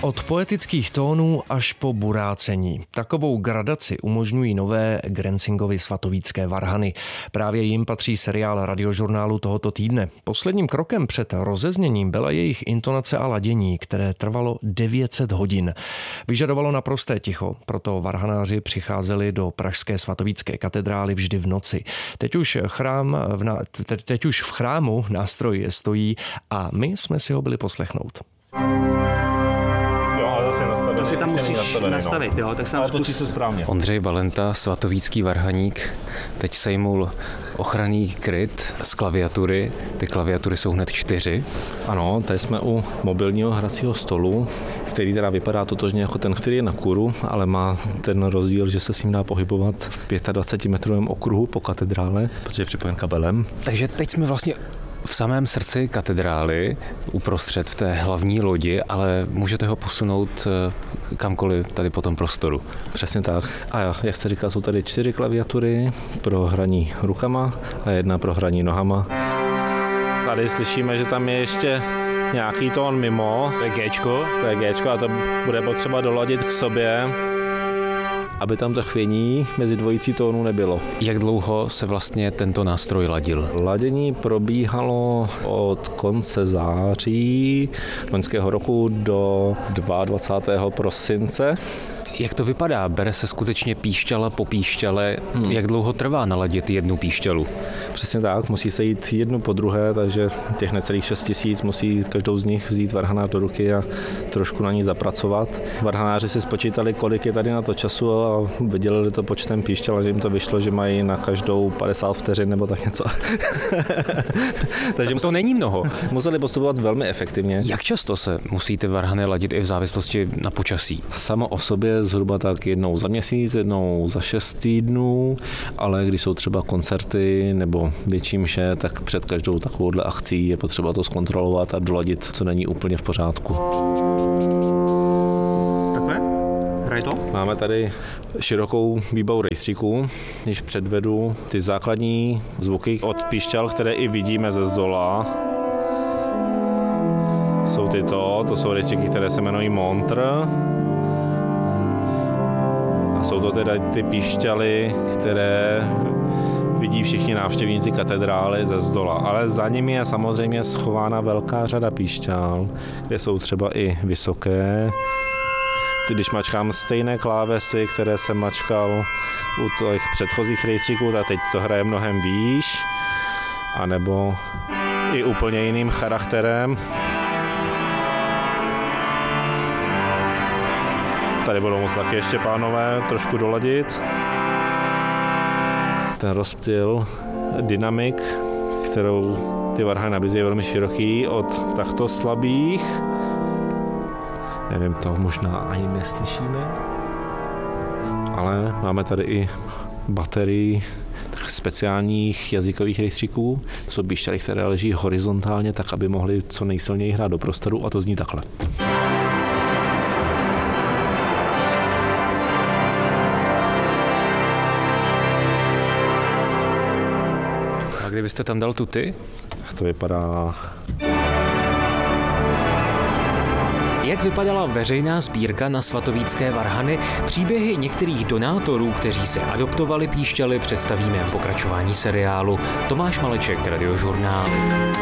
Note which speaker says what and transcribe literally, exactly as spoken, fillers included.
Speaker 1: Od poetických tónů až po burácení. Takovou gradaci umožňují nové Grenzingovy svatovícké varhany. Právě jim patří seriál Radiožurnálu tohoto týdne. Posledním krokem před rozezněním byla jejich intonace a ladění, které trvalo devět set hodin. Vyžadovalo naprosté ticho, proto varhanáři přicházeli do pražské svatovícké katedrály vždy v noci. Teď už, chrám v, teď už v chrámu nástroj stojí a my jsme si ho byli poslechnout.
Speaker 2: To si tam musíš nastavit, no. Jo, tak se
Speaker 3: zkus... se správně.
Speaker 4: Ondřej Valenta, svatovícký varhaník, teď sejmul ochranný kryt z klaviatury. Ty klaviatury jsou hned čtyři.
Speaker 3: Ano, tady jsme u mobilního hracího stolu, který teda vypadá totožně jako ten, který je na kuru, ale má ten rozdíl, že se s ním dá pohybovat v dvacetimetrovém okruhu po katedrále, protože je připojen kabelem.
Speaker 4: Takže teď jsme vlastně v samém srdci katedrály, uprostřed v té hlavní lodi, ale můžete ho posunout kamkoliv tady po tom prostoru.
Speaker 3: Přesně tak. A jak jste říkal, jsou tady čtyři klaviatury pro hraní rukama a jedna pro hraní nohama. Tady slyšíme, že tam je ještě nějaký tón mimo.
Speaker 4: To je Géčko.
Speaker 3: To je Géčko a to bude potřeba doladit k sobě, aby tam to chvění mezi dvojicí tónů nebylo.
Speaker 4: Jak dlouho se vlastně tento nástroj ladil?
Speaker 3: Ladění probíhalo od konce září loňského roku do dvacátého druhého prosince.
Speaker 4: Jak to vypadá? Bere se skutečně píšťala po píšťale? Hmm. Jak dlouho trvá naladit jednu píšťalu?
Speaker 3: Přesně tak, musí se jít jednu po druhé, takže těch necelých šest tisíc musí každou z nich vzít varhanář do ruky a trošku na ní zapracovat. Varhanáři si spočítali, kolik je tady na to času a vydělili to počtem píšťal, že jim to vyšlo, že mají na každou padesát vteřin nebo tak něco.
Speaker 4: Takže to není mnoho.
Speaker 3: Museli postupovat velmi efektivně.
Speaker 4: Jak často se musí ty varhany ladit i v závislosti na počasí?
Speaker 3: Samo o sobě zhruba tak jednou za měsíc, jednou za šest týdnů, ale když jsou třeba koncerty nebo větší mše, tak před každou takovouhle akcí je potřeba to zkontrolovat a doladit, co není úplně v pořádku.
Speaker 2: Takhle? Hraj to?
Speaker 3: Máme tady širokou výbavu rejstříků, když předvedu ty základní zvuky od píšťal, které i vidíme ze zdola. Jsou tyto, to jsou rejstříky, které se jmenují Montr. Jsou to teda ty píšťaly, které vidí všichni návštěvníci katedrály ze zdola. Ale za nimi je samozřejmě schována velká řada píšťal, kde jsou třeba i vysoké. Když mačkám stejné klávesy, které jsem mačkal u těch předchozích rejstříků, tak teď to hraje mnohem výš, anebo i úplně jiným charakterem. Tady budou muset taky ještě pánové trošku doladit. Ten rozptyl, dynamik, kterou ty varhany nabízejí, je velmi široký od takto slabých. Nevím, to možná ani neslyšíme. Ale máme tady i baterii speciálních jazykových rejstříků. To jsou píšťaly, které leží horizontálně, tak aby mohly co nejsilněji hrát do prostoru, a to zní takhle.
Speaker 4: Kdybyste tam dal tuty?
Speaker 3: To vypadá...
Speaker 5: Jak vypadala veřejná sbírka na svatovícké varhany? Příběhy některých donátorů, kteří se adoptovali píšťaly, představíme v pokračování seriálu. Tomáš Maleček, Radiožurnál.